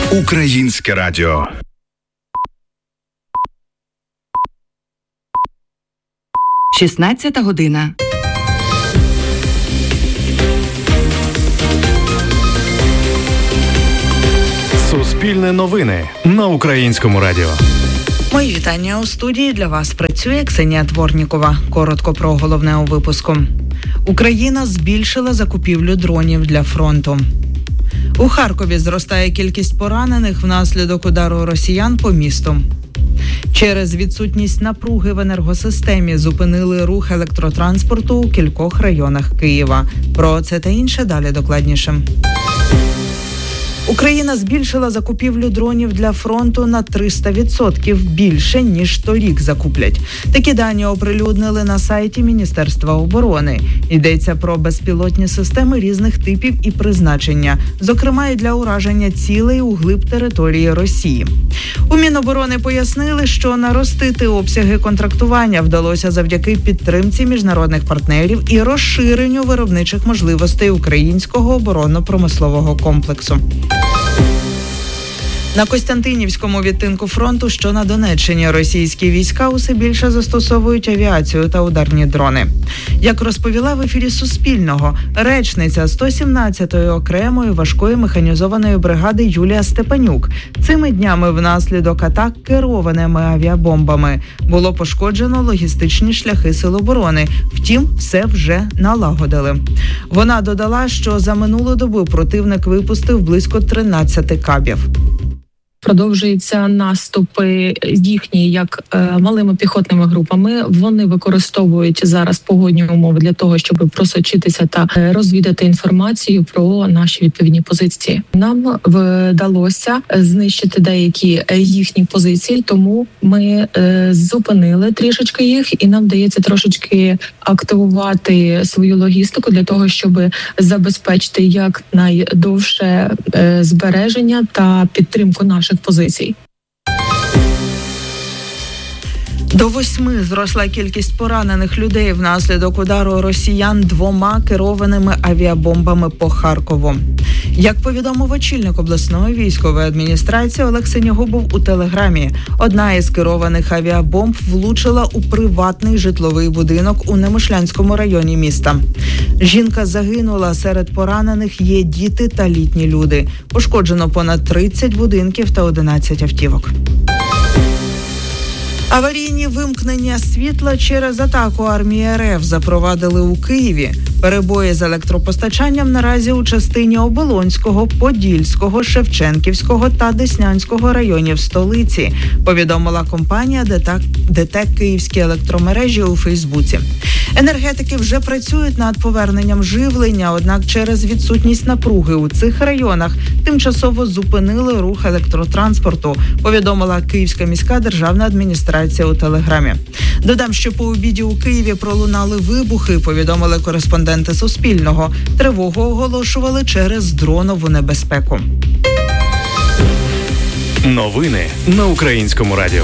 Українське радіо. Шістнадцята година. Суспільне новини на Українському радіо. Мої вітання у студії. Для вас працює Ксенія Дворнікова. Коротко про головне у випуску. Україна збільшила закупівлю дронів для фронту. У Харкові зростає кількість поранених внаслідок удару росіян по місту. Через відсутність напруги в енергосистемі зупинили рух електротранспорту у кількох районах Києва. Про це та інше далі докладніше. Україна збільшила закупівлю дронів для фронту на 300% більше, ніж торік закуплять. Такі дані оприлюднили на сайті Міністерства оборони. Йдеться про безпілотні системи різних типів і призначення, зокрема і для ураження цілей у глиб території Росії. У Міноборони пояснили, що наростити обсяги контрактування вдалося завдяки підтримці міжнародних партнерів і розширенню виробничих можливостей українського оборонно-промислового комплексу. На Костянтинівському відтинку фронту, що на Донеччині, російські війська усе більше застосовують авіацію та ударні дрони. Як розповіла в ефірі Суспільного, речниця 117-ї окремої важкої механізованої бригади Юлія Степанюк, цими днями внаслідок атак керованими авіабомбами було пошкоджено логістичні шляхи Сил оборони. Втім, все вже налагодили. Вона додала, що за минулу добу противник випустив близько 13 кабів. Продовжуються наступи їхні як малими піхотними групами. Вони використовують зараз погодні умови для того, щоб просочитися та розвідати інформацію про наші відповідні позиції. Нам вдалося знищити деякі їхні позиції, тому ми зупинили трішечки їх, і нам вдається трошечки активувати свою логістику для того, щоб забезпечити якнайдовше збереження та підтримку наших позицій. До 8 зросла кількість поранених людей внаслідок удару росіян 2 керованими авіабомбами по Харкову. Як повідомив очільник обласної військової адміністрації Олег Синягубов у Телеграмі, одна із керованих авіабомб влучила у приватний житловий будинок у Немишлянському районі міста. Жінка загинула, серед поранених є діти та літні люди. Пошкоджено понад 30 будинків та 11 автівок. Аварійні вимкнення світла через атаку армії РФ запровадили у Києві. Перебої з електропостачанням наразі у частині Оболонського, Подільського, Шевченківського та Деснянського районів столиці, повідомила компанія ДТЕК Київські електромережі у Фейсбуці. Енергетики вже працюють над поверненням живлення, однак через відсутність напруги у цих районах тимчасово зупинили рух електротранспорту, повідомила Київська міська державна адміністрація у Телеграмі. Додам, що по обіді у Києві пролунали вибухи, повідомили кореспонденти Суспільного. Тривогу оголошували через дронову небезпеку. Новини на Українському радіо.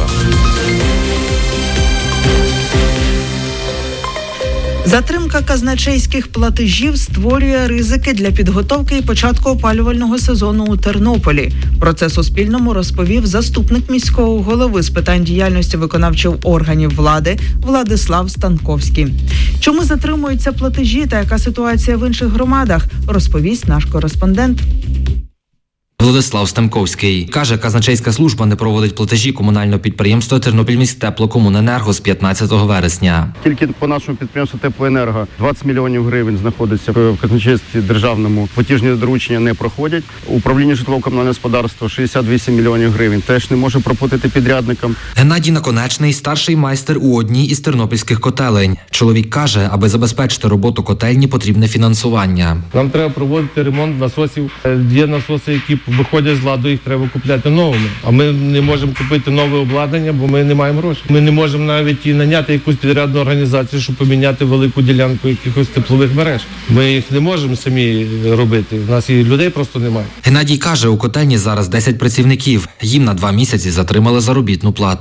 Затримка казначейських платежів створює ризики для підготовки і початку опалювального сезону у Тернополі. Про це Суспільному розповів заступник міського голови з питань діяльності виконавчих органів влади Владислав Станковський. Чому затримуються платежі та яка ситуація в інших громадах, розповість наш кореспондент. Владислав Станковський каже, казначейська служба не проводить платежі комунального підприємства «Тернопільміськтеплокомуненерго» з 15 вересня. Тільки по нашому підприємству «Теплоенерго» 20 мільйонів гривень знаходиться в казначействі державному. Платіжні доручення не проходять. Управління житлово-комунального господарства 68 мільйонів гривень теж не може проплатити підрядникам. Геннадій Наконечний – старший майстер у одній із тернопільських котелень. Чоловік каже, аби забезпечити роботу котельні, потрібне фінансування. Нам треба проводити ремонт насосів. Є насоси, які виходять з ладу, їх треба купляти новими. А ми не можемо купити нове обладнання, бо ми не маємо грошей. Ми не можемо навіть і наняти якусь підрядну організацію, щоб поміняти велику ділянку якихось теплових мереж. Ми їх не можемо самі робити. У нас і людей просто немає. Геннадій каже, у котельні зараз 10 працівників. Їм на 2 місяці затримали заробітну плату.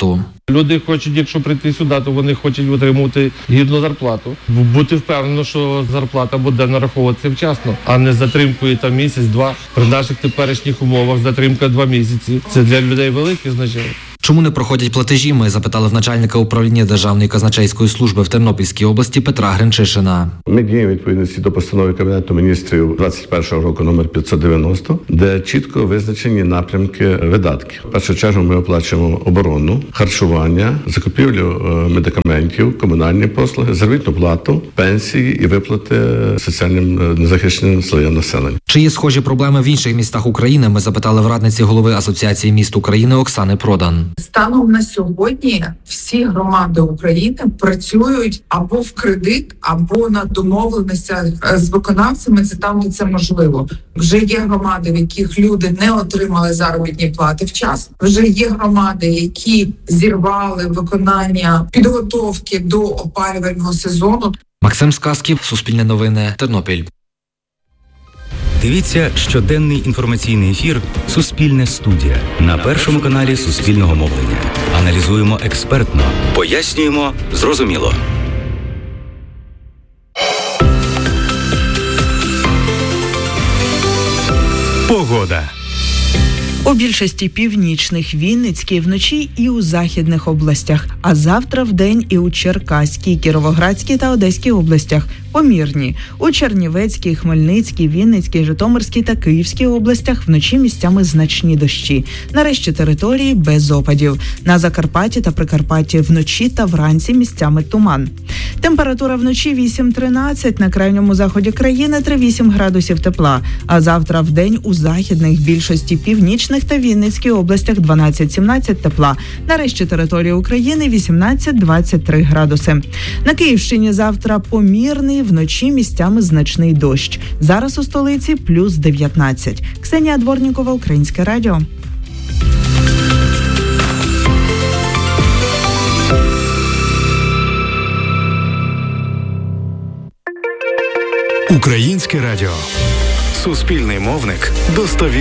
Люди хочуть, якщо прийти сюди, то вони хочуть отримувати гідну зарплату. Бути впевнено, що зарплата буде нараховуватися вчасно, а не затримкою там місяць-два. При наших теперішніх умовах затримка 2 місяці. Це для людей велике значення. Чому не проходять платежі, ми запитали в начальника управління Державної казначейської служби в Тернопільській області Петра Гринчишина. Ми діємо відповідності до постанови Кабінету міністрів 21 року номер 590, де чітко визначені напрямки видатків. В першу чергу ми оплачуємо оборону, харчування, закупівлю медикаментів, комунальні послуги, заробітну плату, пенсії і виплати соціальним незахищеним слоям населення. Чи є схожі проблеми в інших містах України, ми запитали в радниці голови Асоціації міст України Оксани Продан. Станом на сьогодні всі громади України працюють або в кредит, або на домовленостях з виконавцями. Це там, де це можливо. Вже є громади, в яких люди не отримали заробітні плати вчасно. Вже є громади, які зірвали виконання підготовки до опалювального сезону. Максим Сказків, Суспільне новини, Тернопіль. Дивіться щоденний інформаційний ефір «Суспільне студія» на Першому каналі Суспільного мовлення. Аналізуємо експертно, пояснюємо зрозуміло. Погода. У більшості північних, Вінницькій, вночі і у західних областях, а завтра вдень і у Черкаській, Кіровоградській та Одеській областях помірні. У Чернівецькій, Хмельницькій, Вінницькій, Житомирській та Київській областях вночі місцями значні дощі. На решті території без опадів. На Закарпатті та Прикарпатті вночі та вранці місцями туман. Температура вночі 8-13, на крайньому заході країни 3-8 градусів тепла. А завтра вдень у західних, більшості північних та Вінницькій областях 12-17 тепла. На решті території України 18-23 градуси. На Київщині завтра помірний, вночі місцями значний дощ. Зараз у столиці плюс 19. Ксенія Дворнікова, Українське радіо. Українське радіо. Суспільний мовник достовірний.